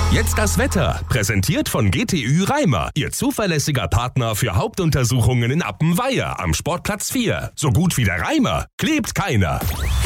Jetzt das Wetter, präsentiert von GTÜ Reimer, Ihr zuverlässiger Partner für Hauptuntersuchungen in Appenweier am Sportplatz 4. So gut wie der Reimer klebt keiner.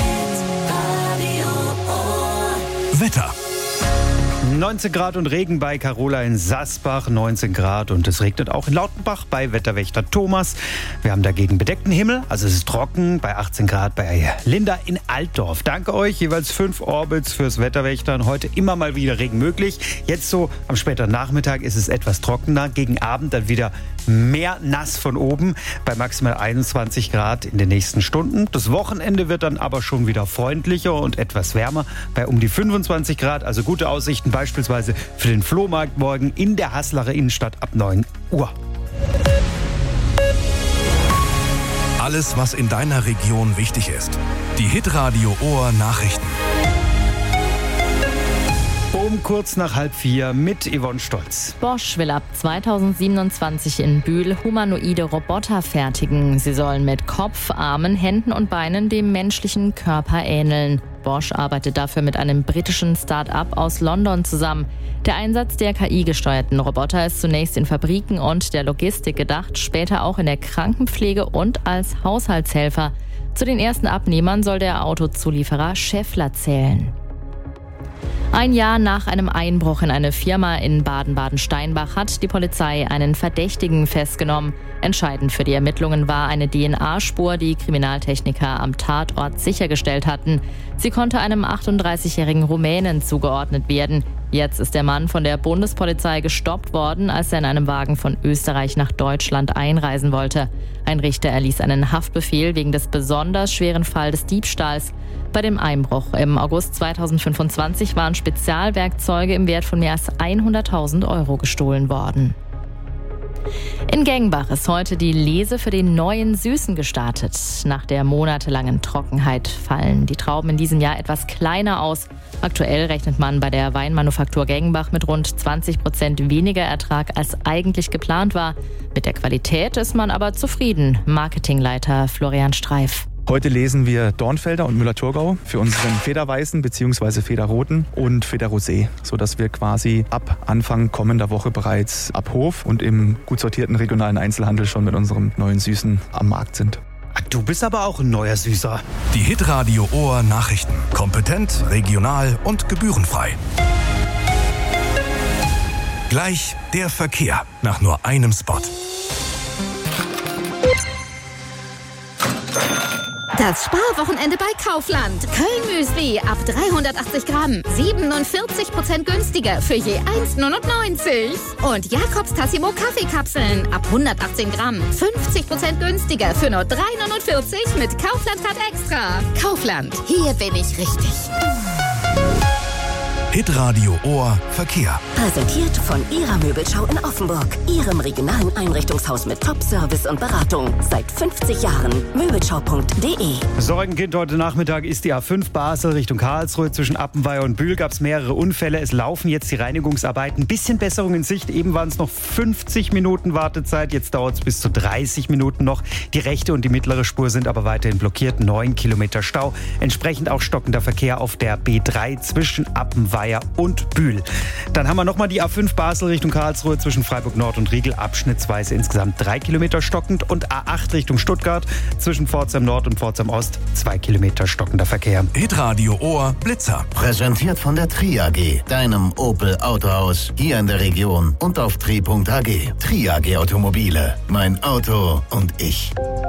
Wetter. 19 Grad und Regen bei Carola in Sasbach, 19 Grad und es regnet auch in Lautenbach bei Wetterwächter Thomas. Wir haben dagegen bedeckten Himmel, also es ist trocken, bei 18 Grad bei Linda in Altdorf. Danke euch, jeweils 5 Orbits fürs Wetterwächtern. Heute immer mal wieder Regen möglich. Jetzt so am späteren Nachmittag ist es etwas trockener, gegen Abend dann wieder mehr nass von oben bei maximal 21 Grad in den nächsten Stunden. Das Wochenende wird dann aber schon wieder freundlicher und etwas wärmer bei um die 25 Grad, also gute Aussichten beispielsweise für den Flohmarkt morgen in der Haslacher Innenstadt ab 9 Uhr. Alles, was in deiner Region wichtig ist. Die Hitradio Ohr Nachrichten. Um kurz nach 3:30 mit Yvonne Stolz. Bosch will ab 2027 in Bühl humanoide Roboter fertigen. Sie sollen mit Kopf, Armen, Händen und Beinen dem menschlichen Körper ähneln. Bosch arbeitet dafür mit einem britischen Start-up aus London zusammen. Der Einsatz der KI-gesteuerten Roboter ist zunächst in Fabriken und der Logistik gedacht, später auch in der Krankenpflege und als Haushaltshelfer. Zu den ersten Abnehmern soll der Autozulieferer Schaeffler zählen. Ein Jahr nach einem Einbruch in eine Firma in Baden-Baden-Steinbach hat die Polizei einen Verdächtigen festgenommen. Entscheidend für die Ermittlungen war eine DNA-Spur, die Kriminaltechniker am Tatort sichergestellt hatten. Sie konnte einem 38-jährigen Rumänen zugeordnet werden. Jetzt ist der Mann von der Bundespolizei gestoppt worden, als er in einem Wagen von Österreich nach Deutschland einreisen wollte. Ein Richter erließ einen Haftbefehl wegen des besonders schweren Falls des Diebstahls. Bei dem Einbruch im August 2025 waren Spezialwerkzeuge im Wert von mehr als 100.000 Euro gestohlen worden. In Gengbach ist heute die Lese für den neuen Süßen gestartet. Nach der monatelangen Trockenheit fallen die Trauben in diesem Jahr etwas kleiner aus. Aktuell rechnet man bei der Weinmanufaktur Gengbach mit rund 20% weniger Ertrag als eigentlich geplant war. Mit der Qualität ist man aber zufrieden. Marketingleiter Florian Streif. Heute lesen wir Dornfelder und Müller-Thurgau für unseren Federweißen bzw. Federroten und Federrosé, sodass wir quasi ab Anfang kommender Woche bereits ab Hof und im gut sortierten regionalen Einzelhandel schon mit unserem neuen Süßen am Markt sind. Du bist aber auch ein neuer Süßer. Die Hitradio Ohr Nachrichten. Kompetent, regional und gebührenfrei. Gleich der Verkehr nach nur einem Spot. Das Sparwochenende bei Kaufland. Köln-Müsli ab 380 Gramm. 47% günstiger für je 1,99. Und Jakobs Tassimo Kaffeekapseln ab 118 Gramm. 50% günstiger für nur 3,49 mit Kaufland-Card Extra. Kaufland, hier bin ich richtig. Hitradio Ohr Verkehr. Präsentiert von Ihrer Möbelschau in Offenburg. Ihrem regionalen Einrichtungshaus mit Top-Service und Beratung. Seit 50 Jahren. Möbelschau.de. Sorgenkind heute Nachmittag ist die A5 Basel Richtung Karlsruhe. Zwischen Appenweier und Bühl gab es mehrere Unfälle. Es laufen jetzt die Reinigungsarbeiten. Bisschen Besserung in Sicht. Eben waren es noch 50 Minuten Wartezeit. Jetzt dauert es bis zu 30 Minuten noch. Die rechte und die mittlere Spur sind aber weiterhin blockiert. 9 Kilometer Stau. Entsprechend auch stockender Verkehr auf der B3 zwischen Appenweier und Bühl. Dann haben wir nochmal die A5 Basel Richtung Karlsruhe zwischen Freiburg Nord und Riegel abschnittsweise insgesamt 3 Kilometer stockend und A8 Richtung Stuttgart zwischen Pforzheim Nord und Pforzheim Ost 2 Kilometer stockender Verkehr. Hitradio Ohr Blitzer. Präsentiert von der Tri AG, deinem Opel Autohaus hier in der Region und auf tri.ag. Tri AG Automobile, mein Auto und ich.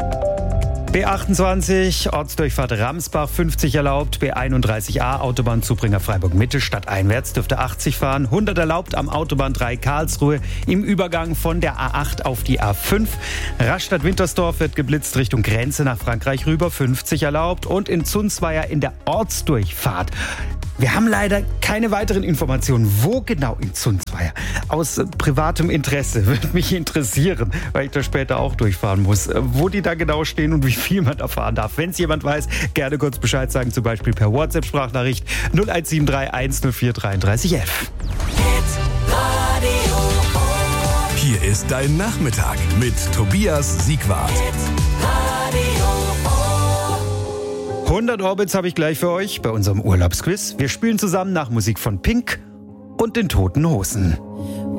B28, Ortsdurchfahrt Ramsbach, 50 erlaubt. B31a, Autobahnzubringer Freiburg-Mitte, stadteinwärts dürfte 80 fahren. 100 erlaubt am Autobahn 3 Karlsruhe im Übergang von der A8 auf die A5. Rastatt-Wintersdorf wird geblitzt Richtung Grenze nach Frankreich rüber, 50 erlaubt. Und in Zunzweier in der Ortsdurchfahrt. Wir haben leider keine weiteren Informationen, wo genau in Zunzweier. Aus privatem Interesse würde mich interessieren, weil ich da später auch durchfahren muss, wo die da genau stehen und wie viel man da fahren darf. Wenn es jemand weiß, gerne kurz Bescheid sagen, zum Beispiel per WhatsApp-Sprachnachricht 0173 104 33 11. Hier ist dein Nachmittag mit Tobias Siegwart. 100 Orbits habe ich gleich für euch bei unserem Urlaubsquiz. Wir spielen zusammen nach Musik von Pink und den Toten Hosen.